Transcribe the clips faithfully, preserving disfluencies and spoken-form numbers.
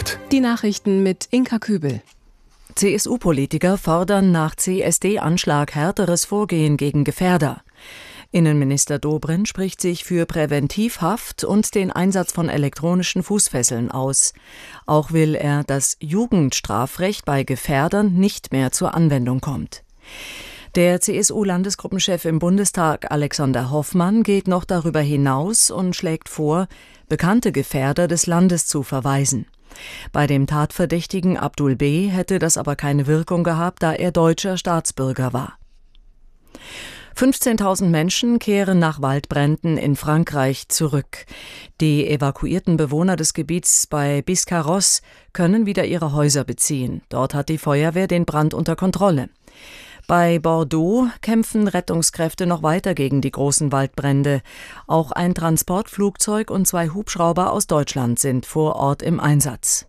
kompakt. Die Nachrichten mit Inka Kübel. C S U-Politiker fordern nach C S D-Anschlag härteres Vorgehen gegen Gefährder. Innenminister Dobrindt spricht sich für Präventivhaft und den Einsatz von elektronischen Fußfesseln aus. Auch will er, dass Jugendstrafrecht bei Gefährdern nicht mehr zur Anwendung kommt. Der C S U-Landesgruppenchef im Bundestag Alexander Hoffmann geht noch darüber hinaus und schlägt vor, bekannte Gefährder des Landes zu verweisen. Bei dem Tatverdächtigen Abdul B. hätte das aber keine Wirkung gehabt, da er deutscher Staatsbürger war. fünfzehntausend Menschen kehren nach Waldbränden in Frankreich zurück. Die evakuierten Bewohner des Gebiets bei Biscarrosse können wieder ihre Häuser beziehen. Dort hat die Feuerwehr den Brand unter Kontrolle. Bei Bordeaux kämpfen Rettungskräfte noch weiter gegen die großen Waldbrände. Auch ein Transportflugzeug und zwei Hubschrauber aus Deutschland sind vor Ort im Einsatz.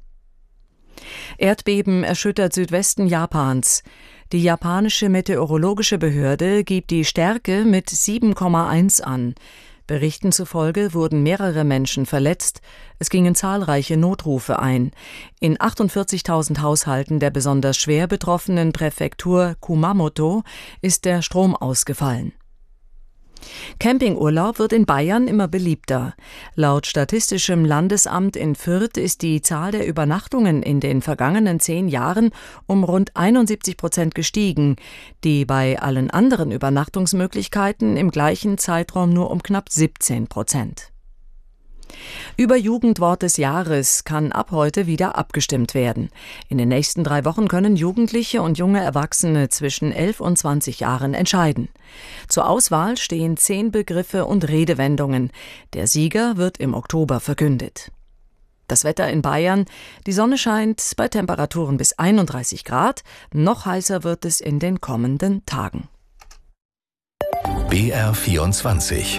Erdbeben erschüttert Südwesten Japans. Die japanische meteorologische Behörde gibt die Stärke mit sieben Komma eins an. Berichten zufolge wurden mehrere Menschen verletzt. Es gingen zahlreiche Notrufe ein. In achtundvierzigtausend Haushalten der besonders schwer betroffenen Präfektur Kumamoto ist der Strom ausgefallen. Campingurlaub wird in Bayern immer beliebter. Laut Statistischem Landesamt in Fürth ist die Zahl der Übernachtungen in den vergangenen zehn Jahren um rund einundsiebzig Prozent gestiegen, die bei allen anderen Übernachtungsmöglichkeiten im gleichen Zeitraum nur um knapp siebzehn Prozent. Über Jugendwort des Jahres kann ab heute wieder abgestimmt werden. In den nächsten drei Wochen können Jugendliche und junge Erwachsene zwischen elf und zwanzig Jahren entscheiden. Zur Auswahl stehen zehn Begriffe und Redewendungen. Der Sieger wird im Oktober verkündet. Das Wetter in Bayern: Die Sonne scheint bei Temperaturen bis einunddreißig Grad. Noch heißer wird es in den kommenden Tagen. B R vierundzwanzig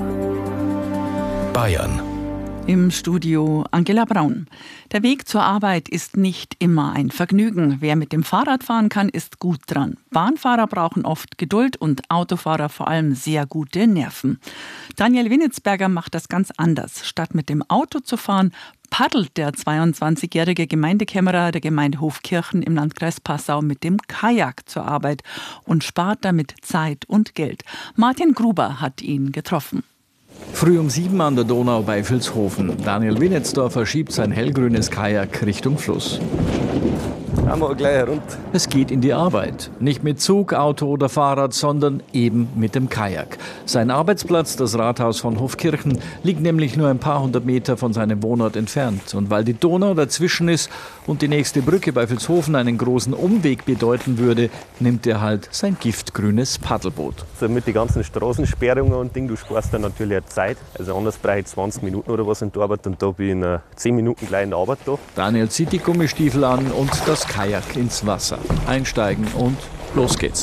Bayern. Im Studio Angela Braun. Der Weg zur Arbeit ist nicht immer ein Vergnügen. Wer mit dem Fahrrad fahren kann, ist gut dran. Bahnfahrer brauchen oft Geduld und Autofahrer vor allem sehr gute Nerven. Daniel Winnitzberger macht das ganz anders. Statt mit dem Auto zu fahren, paddelt der zweiundzwanzigjährige Gemeindekämmerer der Gemeinde Hofkirchen im Landkreis Passau mit dem Kajak zur Arbeit und spart damit Zeit und Geld. Martin Gruber hat ihn getroffen. Früh um sieben an der Donau bei Vilshofen. Daniel Winnetsdorfer schiebt sein hellgrünes Kajak Richtung Fluss. Fahren wir gleich herunter. Es geht in die Arbeit. Nicht mit Zug, Auto oder Fahrrad, sondern eben mit dem Kajak. Sein Arbeitsplatz, das Rathaus von Hofkirchen, liegt nämlich nur ein paar hundert Meter von seinem Wohnort entfernt. Und weil die Donau dazwischen ist und die nächste Brücke bei Vilshofen einen großen Umweg bedeuten würde, nimmt er halt sein giftgrünes Paddelboot. Also mit den ganzen Straßensperrungen und Ding, du sparst dann natürlich eine Zeit. Also anders brauche ich zwanzig Minuten oder was in der Arbeit und da bin ich in zehn Minuten gleich in der Arbeit da. Daniel zieht die Gummistiefel an und das Kajak ins Wasser. Einsteigen und los geht's.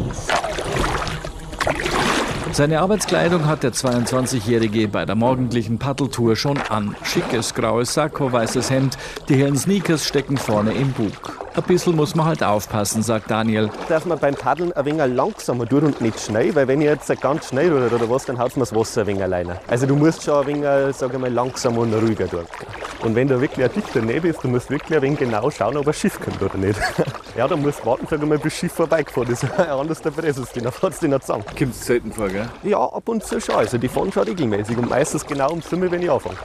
Seine Arbeitskleidung hat der zweiundzwanzigjährige bei der morgendlichen Paddeltour schon an. Schickes graues Sakko, weißes Hemd, die hellen Sneakers stecken vorne im Bug. Ein bisschen muss man halt aufpassen, sagt Daniel. Dass man beim Paddeln ein wenig langsamer tut und nicht schnell, weil wenn ich jetzt ganz schnell rudere oder was, dann haut mir das Wasser ein wenig alleine. Also du musst schon ein wenig, sag ich mal, langsamer und ruhiger tun. Und wenn du wirklich ein dichter Nebel ist, du musst wirklich ein wenig genau schauen, ob ein Schiff kommt oder nicht. Ja, dann musst du warten, sag ich mal, bis das Schiff vorbeigefahren ist. Anders der Presses, dann fährt es dich nicht zusammen. Kommt es selten vor, gell? Ja, ab und zu schon. Also die fahren schon regelmäßig und meistens genau um Summe, wenn ich anfange.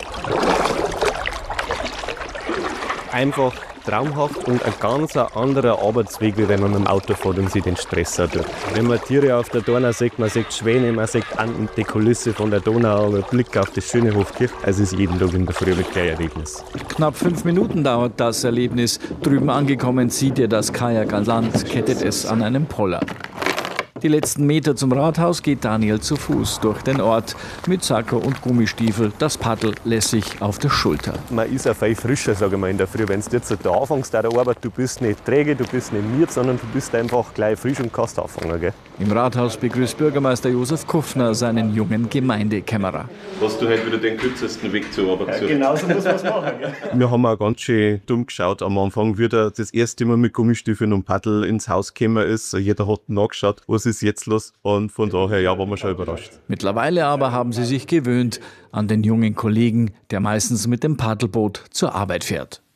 Einfach traumhaft und ein ganz anderer Arbeitsweg, wie wenn man mit dem Auto fährt und sich den Stress hat. Wenn man Tiere auf der Donau sieht, man sieht Schwäne, man sieht die Kulisse von der Donau, einen Blick auf das schöne Hofkirchen. Also es ist jeden Tag in der Früh wirklich ein Erlebnis. Knapp fünf Minuten dauert das Erlebnis. Drüben angekommen zieht ihr das Kajak an Land, kettet es an einem Poller. Die letzten Meter zum Rathaus geht Daniel zu Fuß durch den Ort. Mit Sakko und Gummistiefel, das Paddel lässig auf der Schulter. Man ist auch viel frischer, sage ich mal, in der Früh. Wenn du jetzt da anfängst, an der Arbeit, du bist nicht träge, du bist nicht müde, sondern du bist einfach gleich frisch und kannst anfangen. Gell? Im Rathaus begrüßt Bürgermeister Josef Kuffner seinen jungen Gemeindekämmerer. Hast du heute wieder den kürzesten Weg zur Arbeit gesucht? Ja, genau so muss man es machen. Gell? Wir haben auch ganz schön dumm geschaut am Anfang, wie er das erste Mal mit Gummistiefeln und Paddel ins Haus gekommen ist. Jeder hat nachgeschaut, was ist jetzt los? Und von daher, ja, waren wir schon überrascht. Mittlerweile aber haben sie sich gewöhnt an den jungen Kollegen, der meistens mit dem Paddelboot zur Arbeit fährt.